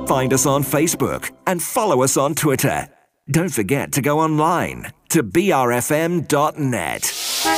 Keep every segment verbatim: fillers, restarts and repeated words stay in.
Find us on Facebook and follow us on Twitter. Don't forget to go online to b r f m dot net.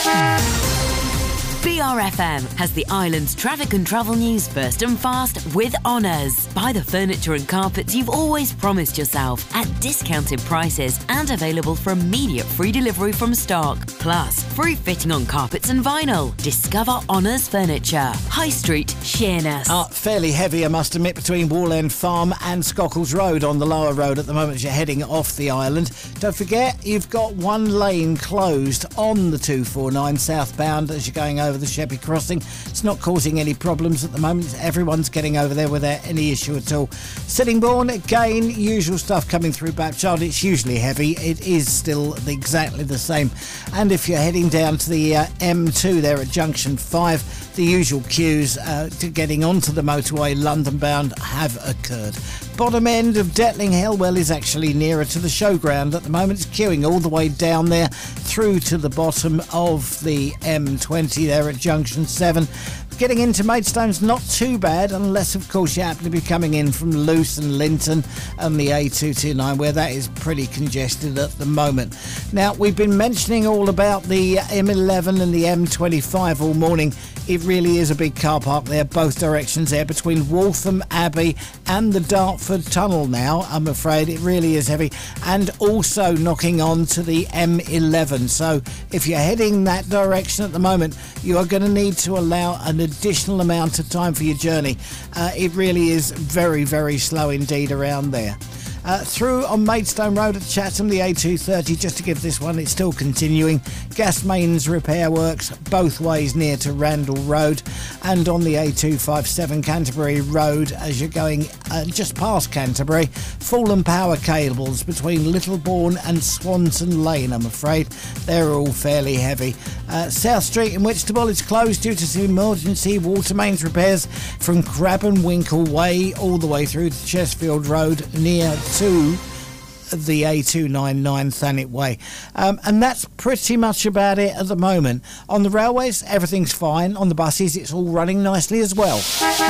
B R F M has the island's traffic and travel news first and fast with Honours. Buy the furniture and carpets you've always promised yourself at discounted prices and available for immediate free delivery from stock. Plus, free fitting on carpets and vinyl. Discover Honours Furniture. High Street, Sheerness. Uh, fairly heavy, I must admit, between Wall End Farm and Scockles Road on the lower road at the moment as you're heading off the island. Don't forget, you've got one lane closed on the two forty-nine southbound as you're going over the Sheppey Crossing. It's not causing any problems at the moment. Everyone's getting over there without any issue at all. Sittingbourne, again, usual stuff coming through Bapchild. It's usually heavy. It is still exactly the same. And if you're heading down to the uh, M two there at Junction five, the usual queues uh, to getting onto the motorway London bound have occurred. Bottom end of Detling Hillwell is actually nearer to the showground at the moment. It's queuing all the way down there through to the bottom of the M twenty there at Junction seven. Getting into Maidstone's not too bad, unless of course you happen to be coming in from Luce and Linton and the A two twenty-nine, where that is pretty congested at the moment. Now, we've been mentioning all about the M eleven and the M twenty-five all morning. It really is a big car park there, both directions there, between Waltham Abbey and the Dartford Tunnel now, I'm afraid. It really is heavy. And also knocking on to the M eleven. So if you're heading that direction at the moment, you are going to need to allow an additional amount of time for your journey. Uh, it really is very, very slow indeed around there. Uh, through on Maidstone Road at Chatham, the A two thirty, just to give this one, it's still continuing. Gas mains repair works both ways near to Randall Road, and on the A two fifty-seven Canterbury Road as you're going uh, just past Canterbury, fallen power cables between Littlebourne and Swanson Lane, I'm afraid. They're all fairly heavy. Uh, South Street in Whitstable is closed due to some emergency water mains repairs from Crab and Winkle Way all the way through to Chesfield Road near to the A two ninety-nine Thanet Way. Um, and that's pretty much about it at the moment. On the railways, everything's fine. On the buses, it's all running nicely as well.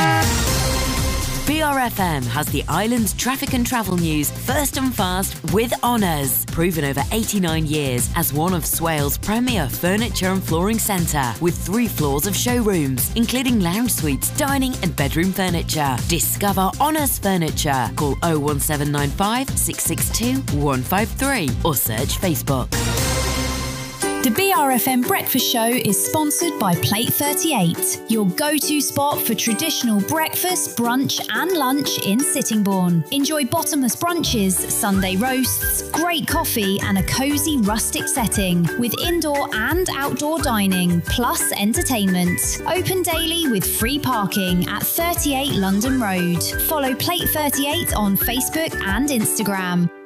B R F M has the island's traffic and travel news first and fast with Honours. Proven over eighty-nine years as one of Swales' premier furniture and flooring centre, with three floors of showrooms, including lounge suites, dining and bedroom furniture. Discover Honours Furniture. Call oh one seven nine five, six six two, one five three or search Facebook. The B R F M Breakfast Show is sponsored by Plate thirty-eight, your go-to spot for traditional breakfast, brunch and lunch in Sittingbourne. Enjoy bottomless brunches, Sunday roasts, great coffee and a cosy rustic setting with indoor and outdoor dining, plus entertainment. Open daily with free parking at thirty-eight London Road. Follow Plate thirty-eight on Facebook and Instagram.